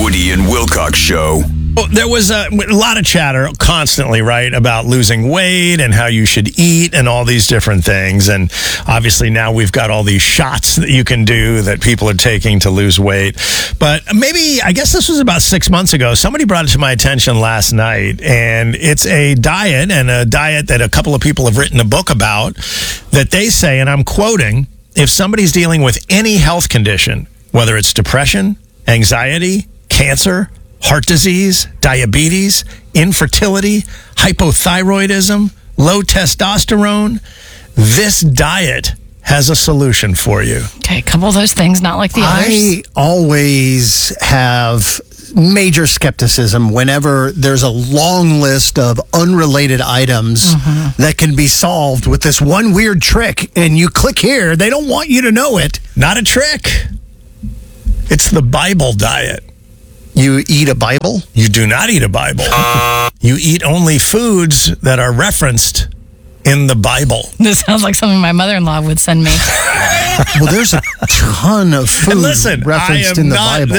Woody and Wilcox Show. Well, there was a lot of chatter constantly, right, about losing weight and how you should eat and all these different things. And obviously now we've got all these shots that you can do that people are taking to lose weight. But maybe, I guess this was about 6 months ago, somebody brought it to my attention last night. And it's a diet, and a diet that a couple of people have written a book about, that they say, and I'm quoting, if somebody's dealing with any health condition, whether it's depression, anxiety, cancer, heart disease, diabetes, infertility, hypothyroidism, low testosterone, this diet has a solution for you. Okay, a couple of those things, not like the others. I always have major skepticism whenever there's a long list of unrelated items that can be solved with this one weird trick, and you click here, they don't want you to know it. Not a trick. It's the Bible diet. You eat a Bible? You do not eat a Bible. You eat only foods that are referenced in the Bible. This sounds like something my mother-in-law would send me. Well, there's a ton of food And listen, referenced in the Bible.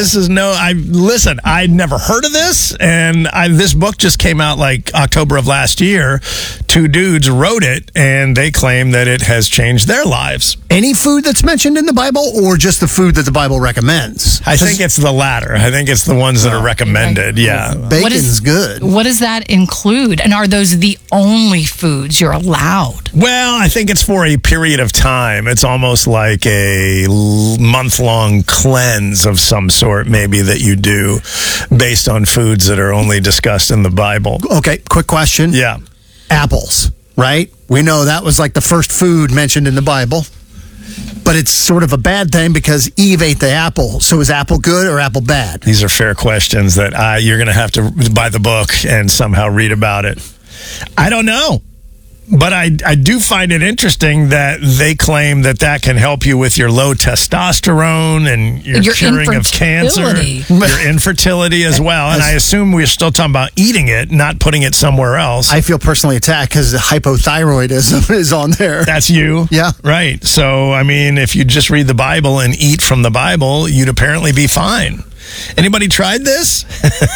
I'd never heard of this, and this book just came out like October of last year. Two dudes wrote it, and they claim that it has changed their lives. Any food that's mentioned in the Bible, or just the food that the Bible recommends? I think it's the latter. I think it's the ones that are recommended, yeah. Bacon's good. What does that include? And are those the only foods you're allowed? Well, I think it's for a period of time. It's almost like a month-long cleanse of some sort, maybe, that you do based on foods that are only discussed in the Bible. Okay, quick question. Yeah. Apples, right? We know that was like the first food mentioned in the Bible. But it's sort of a bad thing because Eve ate the apple. So is apple good or apple bad? These are fair questions that you're going to have to buy the book and somehow read about it. I don't know. But I do find it interesting that they claim that can help you with your low testosterone and your curing of cancer, your infertility as well. And I assume we're still talking about eating it, not putting it somewhere else. I feel personally attacked because the hypothyroidism is on there. That's you? Yeah. Right. So, I mean, if you just read the Bible and eat from the Bible, you'd apparently be fine. Anybody tried this?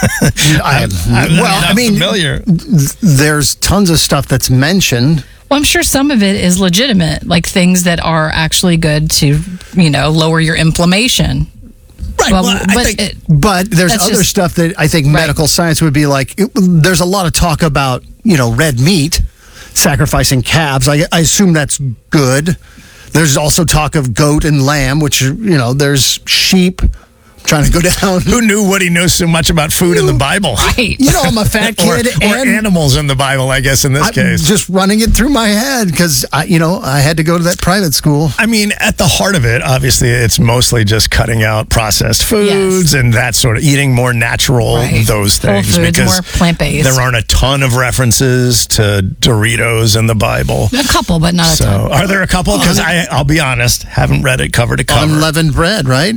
I'm familiar. There's tons of stuff that's mentioned. Well, I'm sure some of it is legitimate, like things that are actually good to, lower your inflammation. Right. But there's other stuff that I think medical science would be like. There's a lot of talk about, red meat, sacrificing calves. I assume that's good. There's also talk of goat and lamb, which, there's sheep. Trying to go down. Who knew Woody knows so much about food in the Bible? Right. I'm a fat kid. or animals in the Bible, I guess, in this case. Just running it through my head because, I had to go to that private school. I mean, at the heart of it, obviously, it's mostly just cutting out processed foods and that sort of eating more natural, those things. Whole foods, because more plant-based. There aren't a ton of references to Doritos in the Bible. A couple, but not a ton. Are there a couple? Because I'll be honest, haven't read it cover to cover. Unleavened bread, right?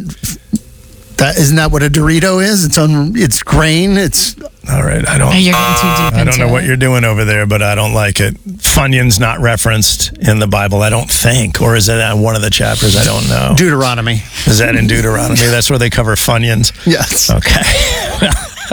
Isn't that what a Dorito is? It's grain. It's all right. You're getting too deep. I don't know what you're doing over there, but I don't like it. Funyun's not referenced in the Bible, I don't think, or is it in one of the chapters? I don't know. Deuteronomy. Is that in Deuteronomy? That's where they cover Funyuns. Yes. Okay.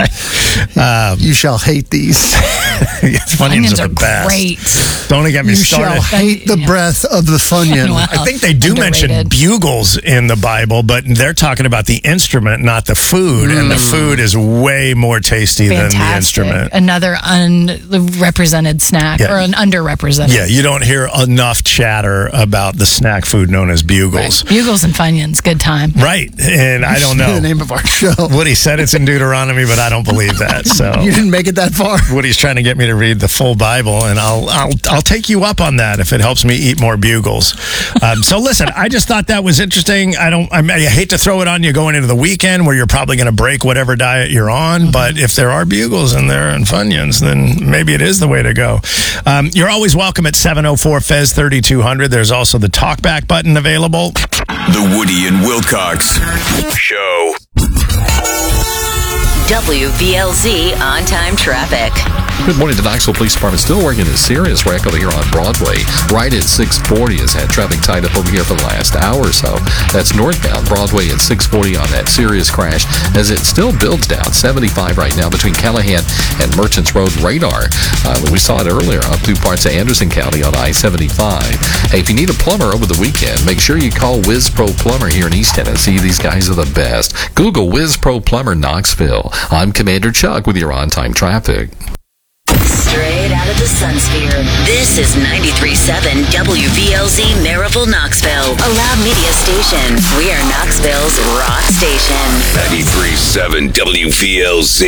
You shall hate these. Funyuns are the best. Great. Don't get me started. You shall hate the breath of the Funyun. Well, I think they do mention bugles in the Bible, but they're talking about the instrument, not the food. And the food is way more tasty than the instrument. Another unrepresented snack or an underrepresented. Yeah, you don't hear enough chatter about the snack food known as bugles. Right. Bugles and Funyuns, good time. Right, and I don't know. The name of our show. Woody said it's in Deuteronomy, but I don't believe that. So you didn't make it that far. Woody's trying to get me to read the full Bible, and I'll take you up on that if it helps me eat more bugles. So listen, I just thought that was interesting. I hate to throw it on you going into the weekend where you're probably going to break whatever diet you're on, but if there are bugles in there and Funyuns, then maybe it is the way to go. You're always welcome at 704-FEZ 3200. There's also the talkback button available. The Woody and Wilcox Show. WVLZ on-time traffic. Good morning. The Knoxville Police Department still working a serious wreck over here on Broadway. Right at 640 has had traffic tied up over here for the last hour or so. That's northbound Broadway at 640 on that serious crash as it still builds down. 75 right now between Callahan and Merchants Road. Radar. We saw it earlier up through parts of Anderson County on I-75. Hey, if you need a plumber over the weekend, make sure you call Whiz Pro Plumber here in East Tennessee. These guys are the best. Google Whiz Pro Plumber Knoxville. I'm Commander Chuck with your on-time traffic. Straight out of the Sunsphere, this is 93.7 WVLZ Maryville, Knoxville, a loud media station. We are Knoxville's rock station. 93.7 WVLZ.